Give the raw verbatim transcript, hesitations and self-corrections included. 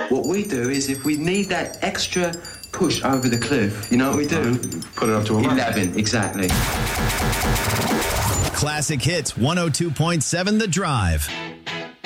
What we do is if we need that extra push over the cliff, you know what we do? Put it up to eleven. eleven, exactly. Classic Hits one oh two point seven The Drive.